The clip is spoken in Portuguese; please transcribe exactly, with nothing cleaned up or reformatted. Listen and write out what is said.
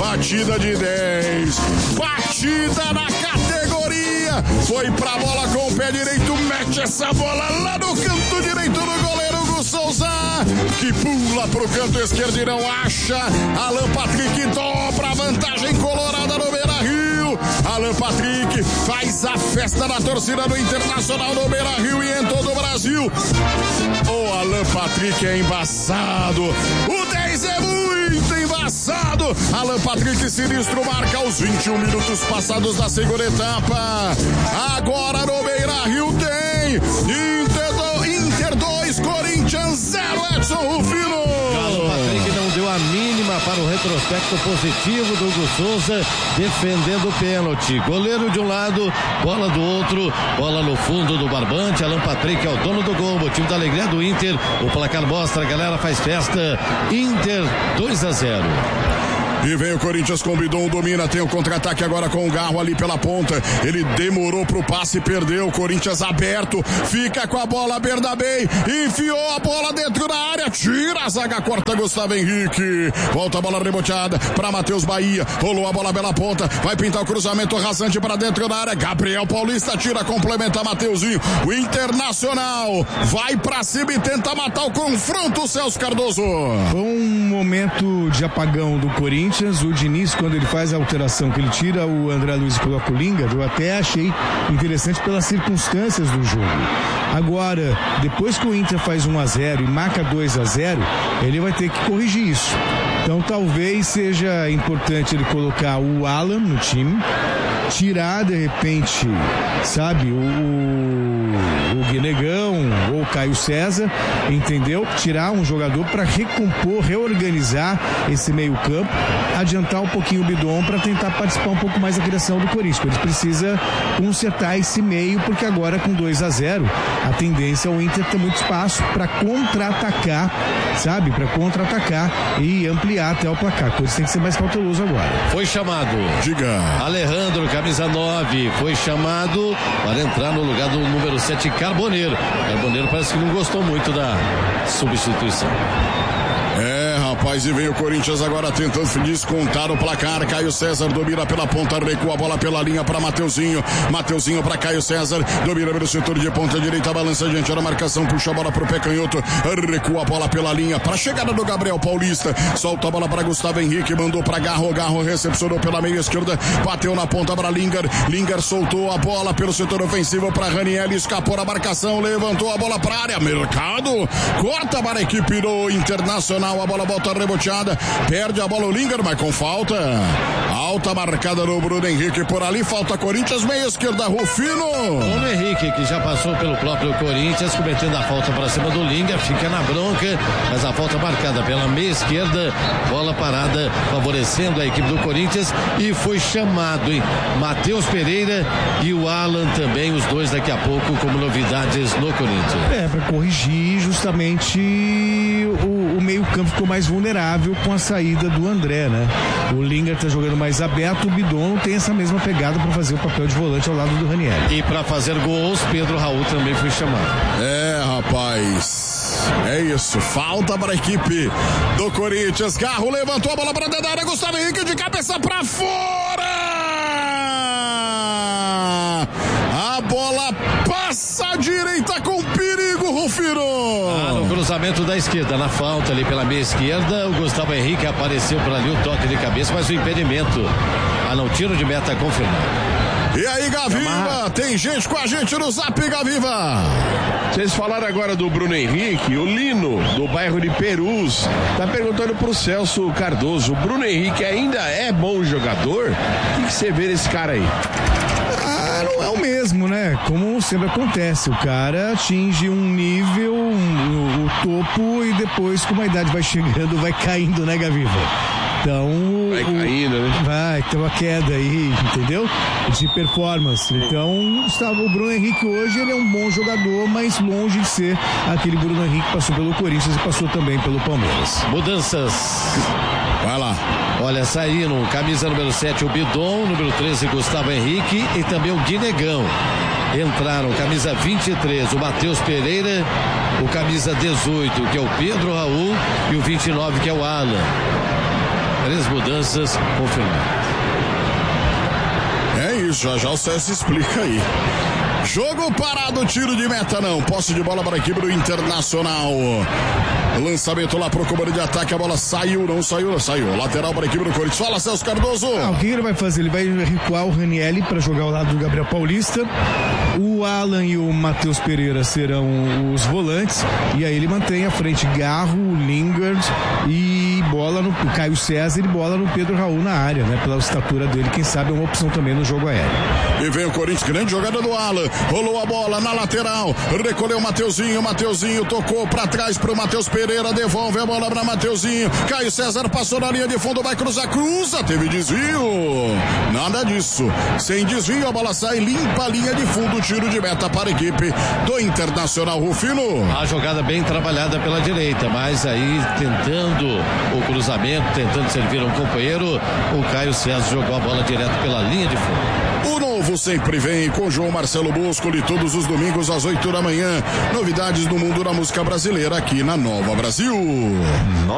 batida de dez. Batida na categoria. Foi pra bola com o pé direito. Mete essa bola lá no canto direito do goleiro Hugo Souza, que pula pro canto esquerdo e não acha. Alan Patrick dobra a vantagem colorada no Beira-Rio. Alan Patrick faz a festa da torcida do Internacional no Beira-Rio e em todo o Brasil. O Alan Patrick é embaçado. O dez é muito embaçado. Alan Patrick sinistro marca aos vinte e um minutos passados da segunda etapa. Agora no Beira-Rio tem Inter, do, Inter dois, Corinthians zero, Edson Rufino. Alan Patrick não deu a mínima para o retrospecto positivo do Hugo Souza, defendendo o pênalti. Goleiro de um lado, bola do outro, bola no fundo do barbante. Alan Patrick é o dono do gol, o time da alegria do Inter. O placar mostra, a galera faz festa. Inter dois a zero. E vem o Corinthians com o Bidon, domina, tem o contra-ataque agora com o Garro ali pela ponta. Ele demorou pro passe e perdeu. O Corinthians aberto, fica com a bola, Bernabei, enfiou a bola dentro da área, tira a zaga, corta Gustavo Henrique. Volta a bola reboteada pra Matheus Bahia, rolou a bola pela ponta, vai pintar o cruzamento rasante pra dentro da área. Gabriel Paulista tira, complementa Mateuzinho. O Internacional vai pra cima e tenta matar o confronto, Celso Cardoso. Um momento de apagão do Corinthians. O Diniz, quando ele faz a alteração, que ele tira o André Luiz e coloca o Lingard, eu até achei interessante pelas circunstâncias do jogo. Agora, depois que o Inter faz um a zero e marca dois a zero, ele vai ter que corrigir isso. Então talvez seja importante ele colocar o Alan no time, tirar de repente, sabe, o, o, o Guinegão ou o Caio César, entendeu? Tirar um jogador para recompor, reorganizar esse meio campo, adiantar um pouquinho o Bidon para tentar participar um pouco mais da criação do Corinthians. Ele precisa consertar esse meio, porque agora com dois a zero, a tendência é o Inter ter muito espaço para contra-atacar, sabe? Para contra-atacar e ampliar até o placar. O Corinthians tem que ser mais cauteloso agora. Foi chamado. Diga. Alejandro, camisa nove, foi chamado para entrar no lugar do número sete, Carboneiro. Carboneiro parece que não gostou muito da substituição. É, rapaz, e vem o Corinthians agora tentando descontar o placar. Caio César domina pela ponta, recua a bola pela linha para Mateuzinho. Mateuzinho para Caio César, domina pelo setor de ponta direita, balança diante da marcação, puxa a bola pro pé canhoto, recua a bola pela linha para a chegada do Gabriel Paulista. Solta a bola para Gustavo Henrique, mandou para Garro, Garro recepcionou pela meia esquerda, bateu na ponta para Lingard. Lingard soltou a bola pelo setor ofensivo para Raniel, escapou da marcação, levantou a bola para a área. Mercado corta para a equipe do Internacional. A bola volta reboteada, perde a bola o Lingard, mas com falta. Alta marcada no Bruno Henrique por ali, falta Corinthians, meia esquerda, Rufino. Bruno Henrique, que já passou pelo próprio Corinthians, cometendo a falta para cima do Lingard, fica na bronca, mas a falta marcada pela meia esquerda, bola parada, favorecendo a equipe do Corinthians, e foi chamado, hein? Matheus Pereira e o Alan também, os dois daqui a pouco como novidades no Corinthians. É, para corrigir justamente o, o meio campo ficou mais vulnerável com a saída do André, né? O Lingard tá jogando mais aberto, o Bidon não tem essa mesma pegada para fazer o papel de volante ao lado do Raniel. E para fazer gols, Pedro Raul também foi chamado. É, rapaz, é isso, falta para a equipe do Corinthians. Garro levantou a bola para dentro da área, Gustavo Henrique de cabeça para fora. A bola passa à direita com perigo, Rufino. Ah, no cruzamento da esquerda, na falta ali pela meia esquerda, o Gustavo Henrique apareceu por ali, o toque de cabeça, mas o impedimento. Ah, não, tiro de meta confirmado. E aí, Gaviva, tem gente com a gente no Zap, Gaviva. Vocês falaram agora do Bruno Henrique, o Lino, do bairro de Perus, tá perguntando pro Celso Cardoso, o Bruno Henrique ainda é bom jogador? O que, que você vê nesse cara aí? Ah, não é o mesmo, né? Como sempre acontece, o cara atinge um nível, um, o topo, e depois, como a idade vai chegando, vai caindo, né, Gaviva? Então, vai caindo, né? Vai, tem uma queda aí, entendeu? De performance. Então, Gustavo, o Bruno Henrique hoje, ele é um bom jogador, mas longe de ser aquele Bruno Henrique que passou pelo Corinthians e passou também pelo Palmeiras. Mudanças. Vai lá. Olha, saíram camisa número sete, o Bidon, número treze, Gustavo Henrique, e também o Guinegão. Entraram camisa vinte e três, o Matheus Pereira, o camisa dezoito, que é o Pedro Raul, e o vinte e nove, que é o Alan. várias mudanças confirmadas. É isso, já já o César explica aí. Jogo parado, tiro de meta não. Posse de bola para a equipe do Internacional. Lançamento lá pro comando de ataque. A bola saiu, não saiu, saiu. Lateral para a equipe do Corinthians. Fala, Celso Cardoso. Ah, o que ele vai fazer? Ele vai recuar o Ranieri para jogar ao lado do Gabriel Paulista. O Alan e o Matheus Pereira serão os volantes. E aí ele mantém à frente Garro, Lingard e bola no Caio César e bola no Pedro Raul na área, né? Pela estatura dele, quem sabe é uma opção também no jogo aéreo. E vem o Corinthians, grande jogada do Alan. Rolou a bola na lateral. Recolheu o Mateuzinho. Mateuzinho tocou pra trás pro Matheus Pereira. Devolve a bola pra Mateuzinho. Caio César passou na linha de fundo. Vai cruzar, cruza. Teve desvio. Nada disso. Sem desvio, a bola sai limpa a linha de fundo. Tiro de meta para a equipe do Internacional. Rufino. A jogada bem trabalhada pela direita, mas aí tentando o cruzamento, tentando servir um companheiro, o Caio César jogou a bola direto pela linha de fundo. O novo sempre vem com João Marcelo Boscoli todos os domingos às oito da manhã. Novidades do mundo da música brasileira aqui na Nova Brasil.